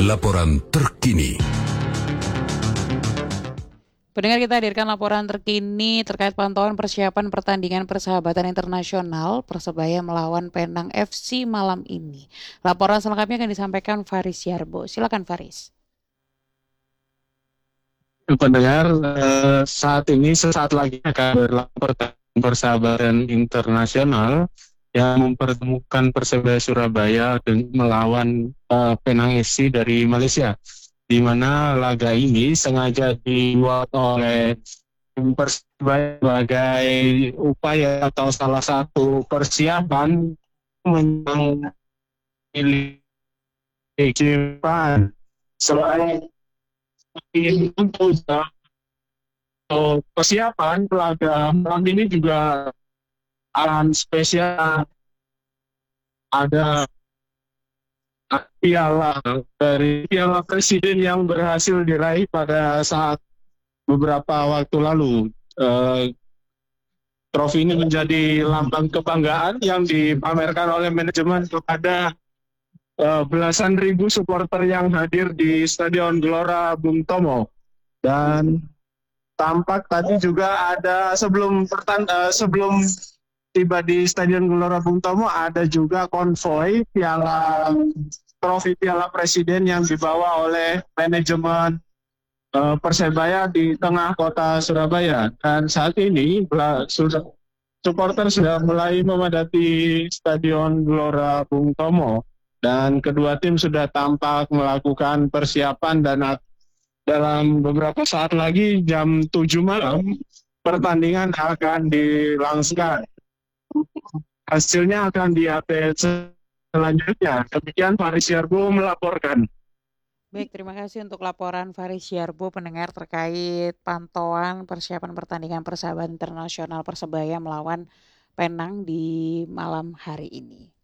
Laporan terkini. Pendengar, kita hadirkan laporan terkini terkait pantauan persiapan pertandingan persahabatan internasional Persebaya melawan Penang FC malam ini. Laporan selengkapnya akan disampaikan Faris Yarbo. Silakan Faris. Pendengar, sesaat lagi akan berlangsung pertandingan persahabatan internasional yang mempertemukan Persebaya Surabaya melawan Penang FC dari Malaysia, di mana laga ini sengaja dibuat oleh tim Persebaya sebagai upaya atau salah satu persiapan menang Jepang. Selain untuk persiapan laga malam ini juga akan spesial, ada piala presiden yang berhasil diraih pada saat beberapa waktu lalu. Trofi ini menjadi lambang kebanggaan yang dipamerkan oleh manajemen kepada belasan ribu supporter yang hadir di Stadion Gelora Bung Tomo. Dan tampak tadi juga ada sebelum tiba di Stadion Gelora Bung Tomo ada juga konvoi trofi piala presiden yang dibawa oleh manajemen Persebaya di tengah kota Surabaya. Dan saat ini supporter sudah mulai memadati Stadion Gelora Bung Tomo dan kedua tim sudah tampak melakukan persiapan dan dalam beberapa saat lagi jam 7 malam pertandingan akan dilangsungkan. Hasilnya akan di-update selanjutnya. Demikian Faris Yarbo melaporkan. Baik, terima kasih untuk laporan Faris Yarbo, pendengar, terkait pantauan persiapan pertandingan persahabatan internasional Persebaya melawan Penang di malam hari ini.